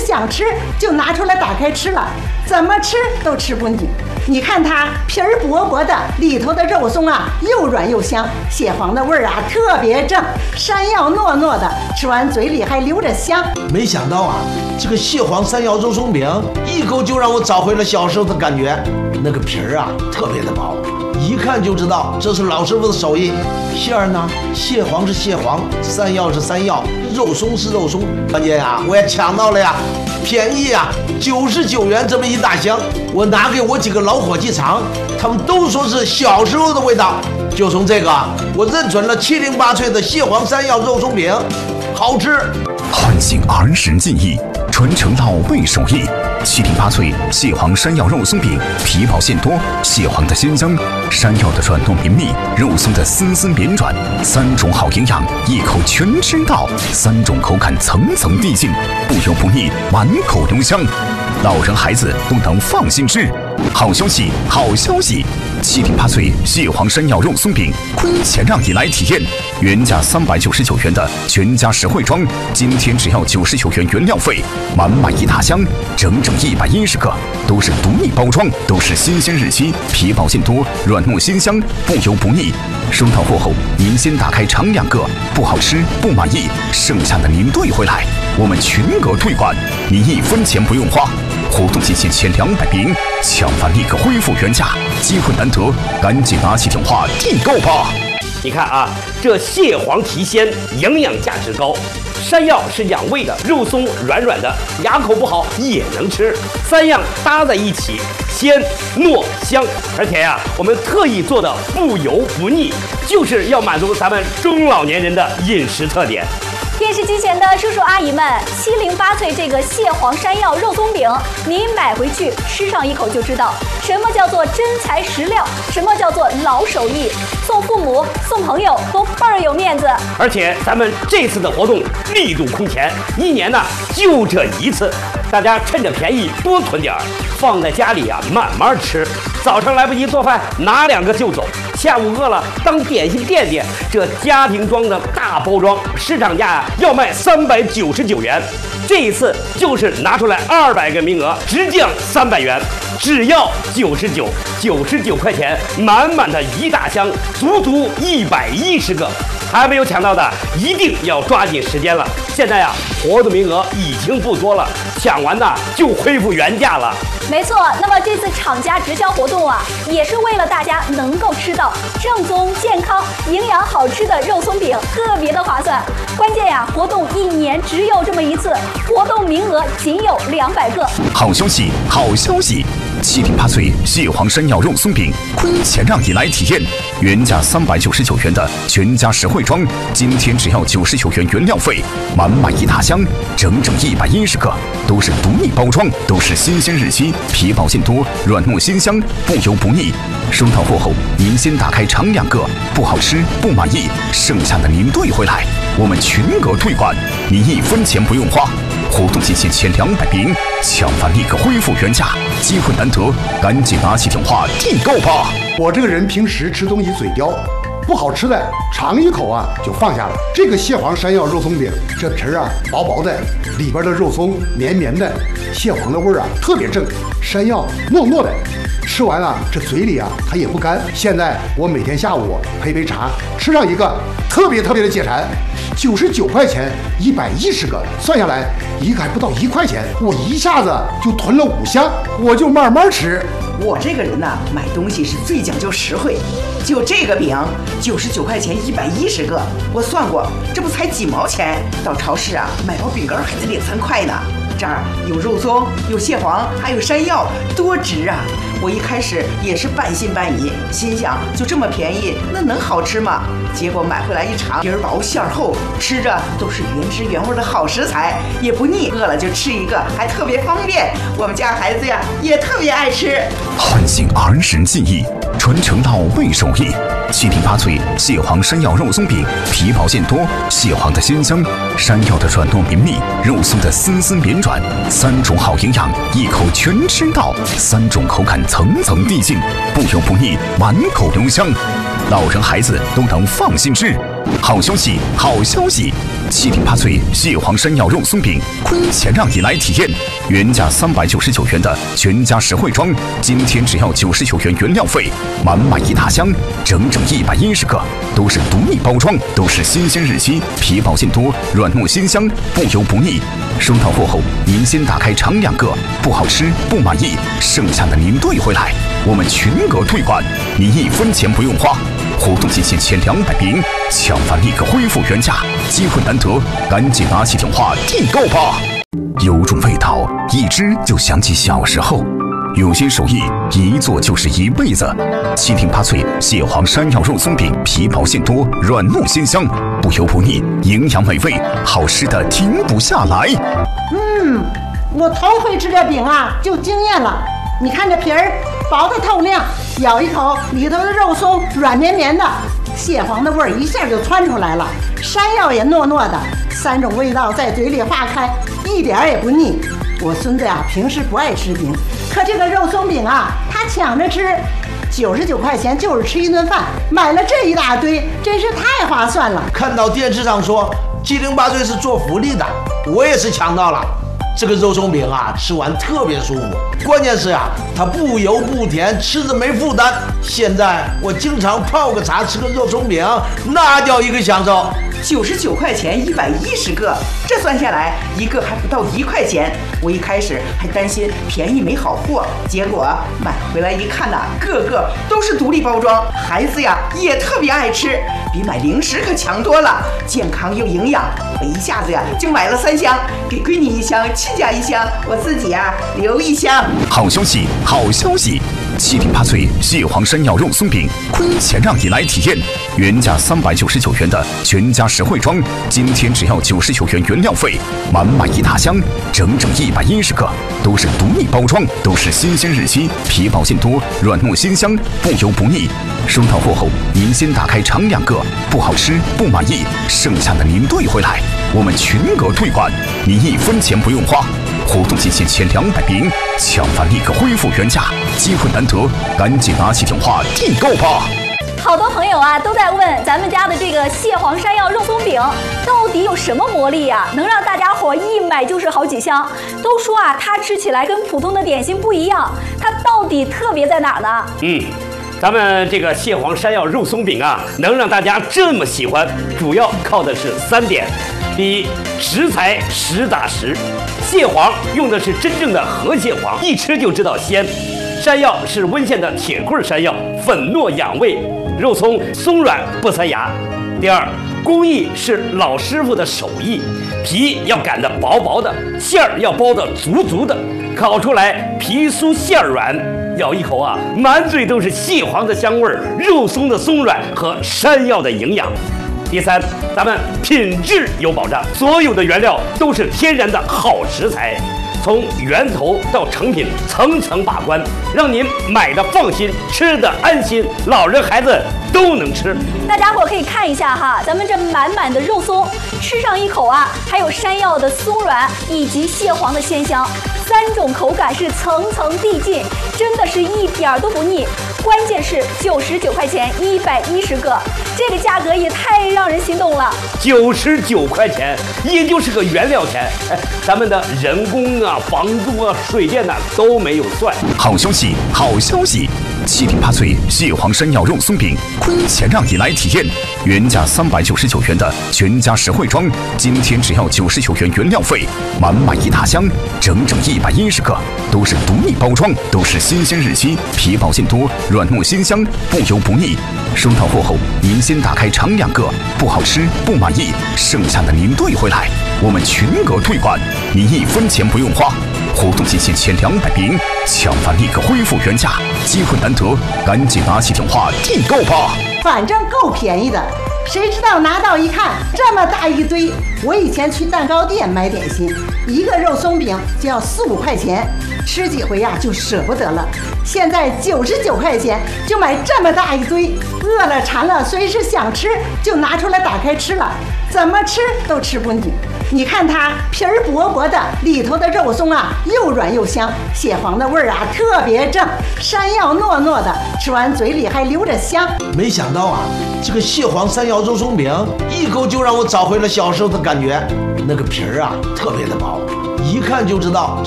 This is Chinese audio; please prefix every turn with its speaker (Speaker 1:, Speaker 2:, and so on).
Speaker 1: 想吃就拿出来打开吃了，怎么吃都吃不腻。你看它皮儿薄薄的，里头的肉松啊又软又香，蟹黄的味儿啊特别正，山药糯糯的，吃完嘴里还留着香。
Speaker 2: 没想到啊，这个蟹黄山药肉松饼一口就让我找回了小时候的感觉。那个皮儿啊特别的薄，一看就知道这是老师傅的手艺。馅儿呢，蟹黄是蟹黄，山药是山药，肉松是肉松。关键啊，我也抢到了呀，便宜呀，99元这么一大箱。我拿给我几个老伙计尝，他们都说是小时候的味道。就从这个，我认准了708脆的蟹黄山药肉松饼，好吃。
Speaker 3: 唤醒儿时记忆，传承老辈手艺。708脆蟹黄山药肉松饼，皮薄馅多，蟹黄的鲜香，山药的软糯绵密，肉松的丝丝绵软，3种好营养，一口全吃到，3种口感层层递进，不油不腻，满口留香，老人孩子都能放心吃。好消息，好消息！708脆蟹黄山药肉松饼，亏钱让你来体验。原价399元的全家实惠装，今天只要99元原料费，满满一大箱，整整110个，都是独立包装，都是新鲜日期，皮薄馅多，软糯鲜香，不油不腻。收到货后，您先打开尝2个，不好吃不满意，剩下的您兑回来，我们全额退款，您1分钱不用花。活动期限前200名，抢完立刻恢复原价，机会难得，赶紧拿起电话订购吧！
Speaker 4: 你看啊，这蟹黄提鲜，营养价值高；山药是养胃的，肉松软软的，牙口不好也能吃。3样搭在一起，鲜糯香，而且呀，我们特意做的不油不腻，就是要满足咱们中老年人的饮食特点。
Speaker 5: 电视机前的叔叔阿姨们，708脆这个蟹黄山药肉松饼，您买回去吃上一口就知道什么叫做真材实料，什么叫做老手艺，送父母送朋友都倍儿有面子。
Speaker 4: 而且咱们这次的活动力度空前，1年呢就这一次，大家趁着便宜多囤点儿，放在家里啊慢慢吃。早上来不及做饭，拿2个就走；下午饿了当点心垫垫。这家庭装的大包装，市场价要卖399元，这一次就是拿出来200个名额，直降300元，只要99块钱，满满的一大箱，足足110个。还没有抢到的，一定要抓紧时间了。现在啊，活动名额已经不多了，抢完呢就恢复原价了。
Speaker 5: 没错，那么这次厂家直销活动啊，也是为了大家能够吃到正宗、健康、营养好吃的肉松饼，特别的划算。关键呀，活动1年只有这么一次，活动名额仅有200个。
Speaker 3: 好消息，好消息！708脆蟹黄山药肉松饼，亏钱让你来体验。原价399元的全家实惠装，今天只要99元原料费，满满一大箱，整整110个，都是独立包装，都是新鲜日期，皮薄馅多，软糯鲜香，不油不腻。收到货后，您先打开尝2个，不好吃不满意，剩下的您兑回来，我们全额退款，您1分钱不用花。活动期限前200名，抢完立刻恢复原价，机会难得，赶紧拿起电话订购吧！
Speaker 6: 我这个人平时吃东西嘴刁，不好吃的尝一口啊就放下了。这个蟹黄山药肉松饼，这皮儿啊薄薄的，里边的肉松绵绵的，蟹黄的味儿啊特别正，山药糯糯的，吃完啊这嘴里啊它也不干。现在我每天下午配杯茶，吃上一个，特别的解馋。99块钱110个，算下来一个还不到1块钱，我一下子就囤了5箱，我就慢慢吃。
Speaker 1: 我这个人呢，买东西是最讲究实惠。就这个饼，99块钱110个，我算过，这不才几毛钱？到超市啊，买包饼干还得2、3块呢。这儿有肉松，有蟹黄，还有山药，多值啊！我一开始也是半信半疑，心想就这么便宜，那能好吃吗？结果买回来一尝，皮儿薄馅儿厚，吃着都是原汁原味的好食材，也不腻，饿了就吃一个，还特别方便。我们家孩子呀也特别爱吃。
Speaker 3: 唤醒儿时记忆，传承老辈手艺。708脆蟹黄山药肉松饼，皮薄馅多，蟹黄的鲜香，山药的软糯绵密，肉松的丝丝绵软，3种好营养，一口全吃到，3种口感层层递进，不油不腻，满口留香，老人孩子都能放心吃。 好消息，好消息！7顶8脆蟹黄山药肉松饼，亏钱让你来体验。原价399元的全家实惠装，今天只要99元原料费，满满一大箱，整整110个，都是独立包装，都是新鲜日期，皮薄馅多，软糯鲜香，不油不腻。收到货后，您先打开尝2个，不好吃不满意，剩下的您兑回来，我们全额退款，你1分钱不用花。活动期限前200名，抢翻立刻恢复原价，机会难得，赶紧拿起电话订购吧！有种味道，一吃就想起小时候。有些手艺一做就是一辈子。7顶8脆蟹黄山药肉松饼，皮薄馅多，软糯鲜香，不油不腻，营养美味，好吃的停不下来。
Speaker 7: 我头回吃这饼啊，就惊艳了。你看这皮儿薄的透亮，咬一口里头的肉松软绵绵的，蟹黄的味儿一下就窜出来了，山药也糯糯的，3种味道在嘴里化开，一点也不腻。我孙子呀，平时不爱吃饼，可这个肉松饼啊，他抢着吃，99块钱就是吃一顿饭，买了这一大堆，真是太划算了。
Speaker 2: 看到电视上说7顶8脆是做福利的，我也是抢到了。这个肉松饼啊，吃完特别舒服，关键是啊，它不油不甜，吃着没负担。现在我经常泡个茶，吃个肉松饼，那叫一个享受。
Speaker 1: 99块钱110个，这算下来一个还不到1块钱。我一开始还担心便宜没好货，结果买回来一看呐，个个都是独立包装，孩子呀也特别爱吃，比买零食可强多了，健康又营养。我一下子呀就买了3箱，给闺女1箱，亲家1箱，我自己呀留1箱。
Speaker 3: 好消息，好消息！7顶8脆蟹黄山药肉松饼，亏钱让你来体验。原价399元的全家实惠装，今天只要99元原料费，满满一大箱，整整110个，都是独立包装，都是新鲜日期，皮薄馅多，软糯鲜香，不油不腻。收到货后，您先打开尝2个，不好吃不满意，剩下的您兑回来，我们全额退款，你1分钱不用花。活动期限前200名，抢翻立刻恢复原价，机会难得，赶紧拿起电话订购吧！
Speaker 5: 好多朋友啊都在问咱们家的这个蟹黄山药肉松饼到底有什么魔力呀，能让大家伙一买就是好几箱？都说啊，它吃起来跟普通的点心不一样，它到底特别在哪儿呢？
Speaker 4: 咱们这个蟹黄山药肉松饼啊，能让大家这么喜欢，主要靠的是3点。第一，食材实打实，蟹黄用的是真正的河蟹黄，一吃就知道鲜。山药是温县的铁棍山药，粉糯养胃，肉松松软不塞牙。第二，工艺是老师傅的手艺，皮要擀得薄薄的，馅儿要包得足足的，烤出来皮酥馅软，咬一口啊，满嘴都是蟹黄的香味儿，肉松的松软和山药的营养。第三，咱们品质有保障，所有的原料都是天然的好食材，从源头到成品层层把关，让您买的放心，吃的安心，老人孩子都能吃。
Speaker 5: 大家伙可以看一下哈，咱们这满满的肉松，吃上一口啊，还有山药的松软以及蟹黄的鲜香，3种口感是层层递进，真的是一点儿都不腻。关键是99块钱110个，这个价格也太让人心动了。
Speaker 4: 99块钱，也就是个原料钱，咱们的人工啊、房租啊、水电呐都没有算。
Speaker 3: 好消息，好消息！7顶8脆蟹黄山药肉松饼，亏钱让你来体验。原价399元的全家实惠装，今天只要99元原料费，满满一大箱，整整110个，都是独立包装，都是新鲜日期，皮薄馅多，软糯鲜香，不油不腻。收到货后，您先打开尝2个，不好吃不满意，剩下的您兑回来，我们全额退款，你1分钱不用花。活动期限前200名，抢翻立刻恢复原价，机会难得，赶紧拿起电话订购吧！
Speaker 7: 反正够便宜的，谁知道拿到一看这么大一堆。我以前去蛋糕店买点心，一个肉松饼就要4、5块钱，吃几回呀就舍不得了。现在99块钱就买这么大一堆，饿了馋了随时想吃就拿出来打开吃了，怎么吃都吃不腻。 你看它皮儿薄薄的，里头的肉松啊又软又香，蟹黄的味儿啊特别正，山药糯糯的，吃完嘴里还留着香。
Speaker 2: 没想到啊，这个蟹黄山药肉松饼一口就让我找回了小时候的感觉。那个皮儿啊特别的薄，一看就知道